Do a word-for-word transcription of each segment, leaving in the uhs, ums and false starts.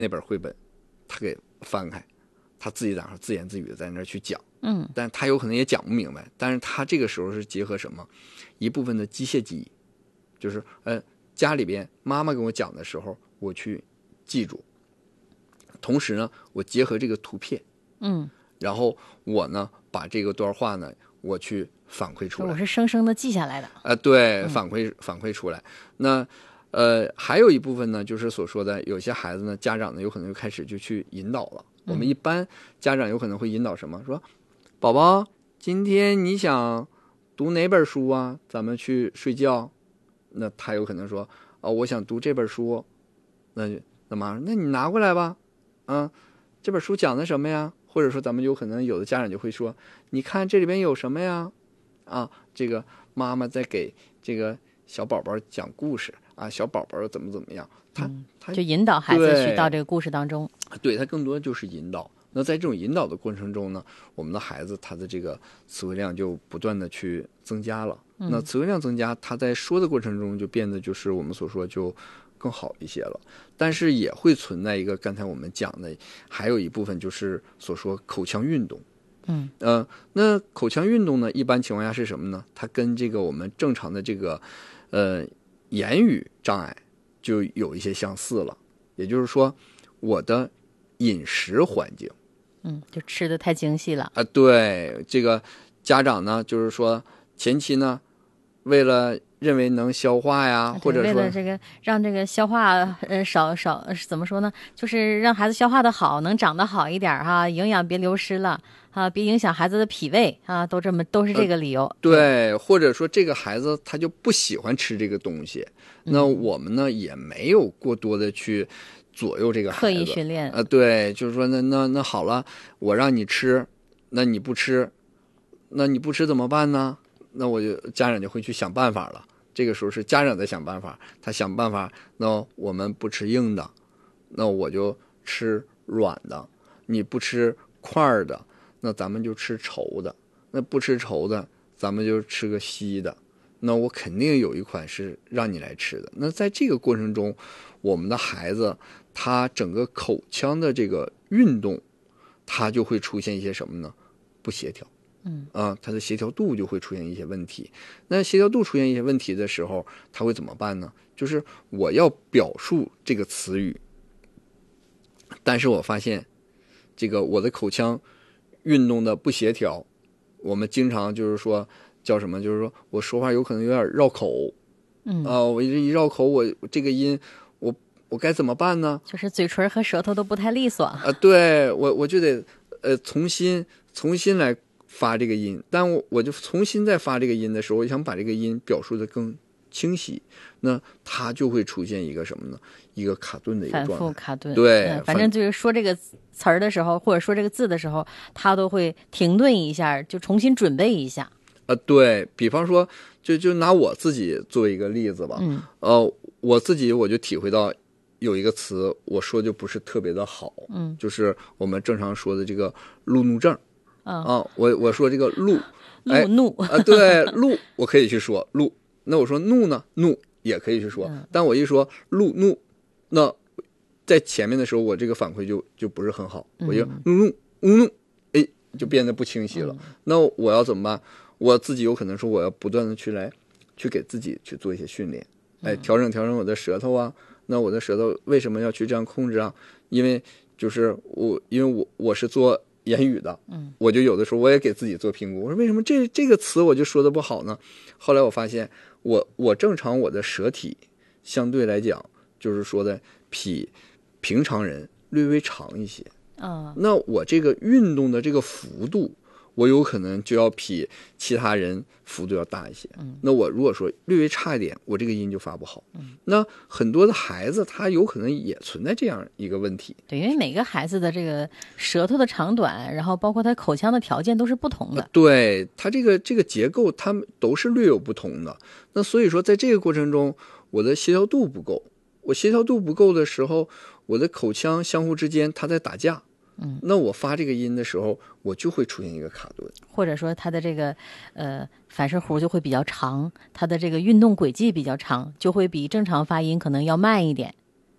那本绘本，他给翻开，他自己在那自言自语的在那去讲， 嗯， 但他有可能也讲不明白，但是他这个时候是结合什么？一部分的机械记忆，就是呃家里边妈妈跟我讲的时候，我去记住，同时呢，我结合这个图片， 嗯， 然后我呢把这个段话呢，我去反馈出来， 我是生生的记下来的， 呃，对， 嗯反馈反馈出来。那呃，还有一部分呢，就是所说的有些孩子呢，家长呢有可能就开始就去引导了。我们一般家长有可能会引导什么？说，宝宝，今天你想读哪本书啊？咱们去睡觉。那他有可能说，哦，我想读这本书。那那妈，那你拿过来吧。啊，这本书讲的什么呀？或者说，咱们有可能有的家长就会说，你看这里边有什么呀？啊，这个妈妈在给这个小宝宝讲故事啊，小宝宝怎么怎么样，他、嗯、他就引导孩子去到这个故事当中。 对，他更多就是引导。那在这种引导的过程中呢，我们的孩子他的这个词汇量就不断的去增加了。嗯、那词汇量增加，他在说的过程中就变得就是我们所说就更好一些了。但是也会存在一个刚才我们讲的，还有一部分就是所说口腔运动。 嗯呃，那口腔运动呢，一般情况下是什么呢？它跟这个我们正常的这个呃言语障碍就有一些相似了。也就是说，我的饮食环境， 嗯，就吃的太精细了啊、呃。对，这个家长呢，就是说前期呢，为了认为能消化呀，或者说为了这个让这个消化呃少少怎么说呢？就是让孩子消化的好，能长得好一点哈，营养别流失了啊，别影响孩子的脾胃啊，都这么都是这个理由。呃、 对，或者说这个孩子他就不喜欢吃这个东西，嗯、那我们呢也没有过多的去左右这个孩子， 刻意训练。 呃，对，就是说那那那好了，我让你吃，那你不吃，那你不吃怎么办呢？那我就家长就会去想办法了。这个时候是家长在想办法，他想办法，那我们不吃硬的，那我就吃软的，你不吃块的，那咱们就吃稠的，那不吃稠的，咱们就吃个稀的，那我肯定有一款是让你来吃的。那在这个过程中，我们的孩子他整个口腔的这个运动，他就会出现一些什么呢？不协调。 嗯啊，它的协调度就会出现一些问题。那协调度出现一些问题的时候，他会怎么办呢？就是我要表述这个词语，但是我发现这个我的口腔运动的不协调，我们经常就是说叫什么？就是说我说话有可能有点绕口。 嗯啊，我一绕口，我这个音，我我该怎么办呢？ 就是嘴唇和舌头都不太利索啊。对，我我就得呃重新重新来发这个音，但我我就重新再发这个音的时候，我想把这个音表述的更清晰，那它就会出现一个什么呢？一个卡顿的一个状态， 反复卡顿。 对、 嗯，反正就是说这个词儿的时候，或者说这个字的时候，他都会停顿一下，就重新准备一下。 啊、呃，对，比方说，就就拿我自己作为一个例子吧。 嗯， 呃，我自己我就体会到有一个词，我说就不是特别的好。 嗯， 就是我们正常说的这个路怒症。 嗯、 啊，我我说这个路， 路怒啊、呃，对，路我可以去说路，那我说怒呢，怒也可以去说， 嗯、 但我一说路怒，那在前面的时候，我这个反馈就就不是很好， 嗯、 我就怒怒怒怒，哎，就变得不清晰了。 嗯、 那我要怎么办？我自己有可能说我要不断的去来去给自己去做一些训练，哎，调整调整我的舌头啊。那我的舌头为什么要去这样控制啊？因为就是我，因为我我是做言语的， 嗯， 我就有的时候我也给自己做评估，我说为什么这这个词我就说的不好呢？后来我发现我我正常我的舌体相对来讲就是说的比平常人略微长一些， 嗯， 那我这个运动的这个幅度，我有可能就要比其他人幅度要大一些。 嗯， 那我如果说略微差一点，我这个音就发不好。 嗯， 那很多的孩子他有可能也存在这样一个问题。 对，因为每个孩子的这个舌头的长短，然后包括他口腔的条件都是不同的。 呃、对，他这个这个结构，他们都是略有不同的。那所以说，在这个过程中，我的协调度不够。我协调度不够的时候，我的口腔相互之间它在打架。 嗯， 那我发这个音的时候，我就会出现一个卡顿， 或者说它的这个呃反射弧就会比较长，它的这个运动轨迹比较长，就会比正常发音可能要慢一点。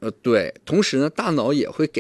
呃，对，同时呢，大脑也会给